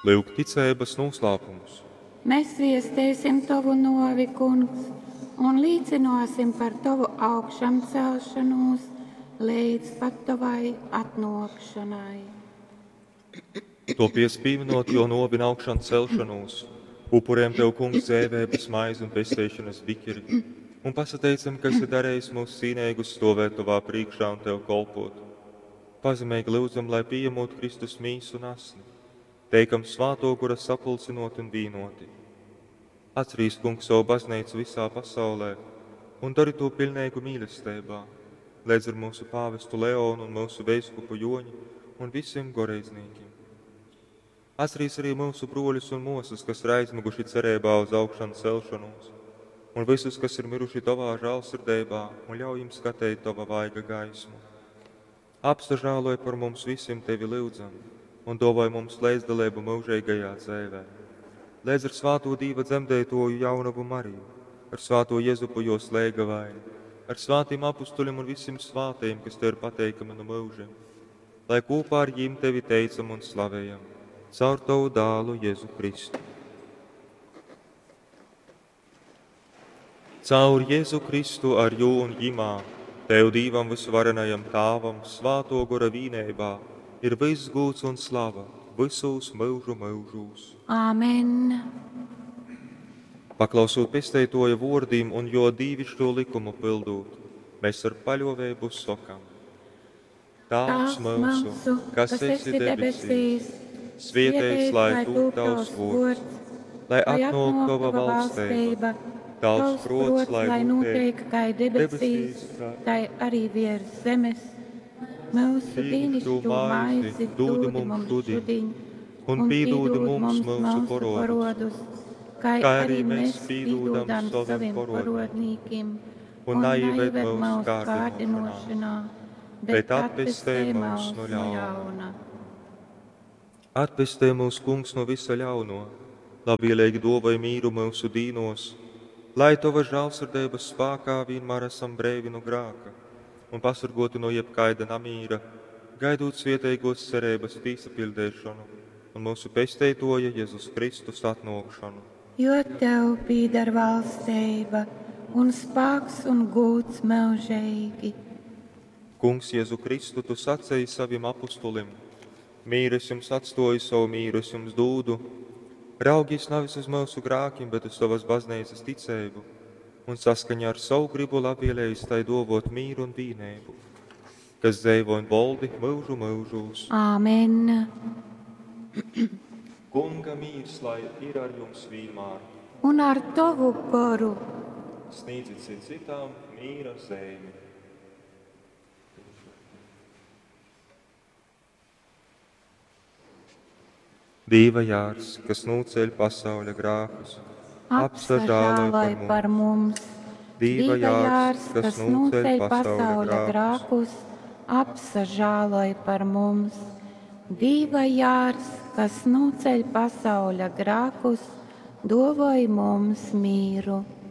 Lūk ticības noslēpumus. Mēs viestēsim Tavu novi, Kungs, un līdzinosim par Tavu augšām celšanos līdz pat Tavai atnākšanai. To piespīminot, jo novina augšām celšanos, upuriem Tev, Kungs, dzēvības maizi un pestīšanas bikiri, un pasateicam, ka esi darējis mūs cīnīgus stāvēt Tavā priekšā un Tev kolpot. Pazemīgi lūdzam, lai pieņemot Kristus mīsu un asni, teikam svāto, kura sapulcinot un vīnoti. Atcerīs, Kungs, savu baznīcu visā pasaulē un dari to pilnīgu mīlestībā, līdz ar mūsu pāvestu Leonu un mūsu veiskupu Joņu un visiem goreiznīkiem. Atcerīs arī mūsu broļus un mosas, kas ir aizmiguši cerībā uz augšanu celšanos, un visus, kas ir miruši Tavā žēlsirdībā, un ļauj jums skatīt Tava vaiga gaismu. Apstažāloj par mums visiem Tevi lūdzam, un dāvāj mums līdzdalību mūžīgajā dzīvē. Līdz ar svāto Dieva dzemdētoju jaunavu Mariju, ar svāto Jēzupu jo slēgavaini, ar svātiem apustuļiem un visiem svātiem, kas Tev ir pateikami no mūžiem, lai kopā ar viņiem Tevi teicam un slavējam, caur Tavu dālu Jēzu Kristu. Caur Jēzu Kristu ar jū un ģimā, Tev Dīvam visvarenajam Tāvam, svāto gora vīnībā, ir viss gūts un slava, visos mūžu mūžos. Āmen! Paklausot pesteitoja vārdiem un jo dīvišķo likumu pildot, mēs ar paļāvību sakām: Tēvs mūsu, kas esi debesīs, svētīts lai top Tavs vārds, lai atnāk Tava valstība, Tavs prāts, lai notiek kā debesīs, tā arī virs zemes. Mūsu dienascho maizi dod mums šodien, un piedod mums mūsu parodus, kā arī mēs piedodam saviem parodnīkiem, un neieved mūsu kārdinošanā, bet atpestī mūs no ļauna. Atpestī mūs, Kungs, no visa ļauno, labvēlīgi dāvāj mīru mūsu dīnos, lai Tava žēlsirdības spēkā vienmēr esam brīvi no grēka un pasargoti no jebkaida namīra, gaidot svētīgos cerības piesapildīšanu un mūsu pesteitoja Jēzus Kristus atnākšanu. Jo Tev pieder valstība un spēks un gods mūžīgi. Kungs, Jēzu Kristu, Tu sacēji saviem apustulim: mīru es jums atstāju, savu mīru es jums dūdu, raugīs nevis uz mūsu grēkiem, bet uz savas baznīcas ticību, un saskaņā ar savu gribu labvēlējis tai dāvāt mīru un vienību, kas dzīvo un valdi mūžu mūžos. Āmen! Kunga mīrs, lai ir ar jums vienmēr, Un ar Tavu garu! sniedzit citām mīra zēmi. Dieva jārs, kas nūceļ pasaules grēkus, apsažāloj par mums. Dieva jārs, kas nūceļ pasaules grēkus, apsažāloj par mums. Dieva jārs, kas nūceļ pasaules grēkus, dāvāj mums mīru.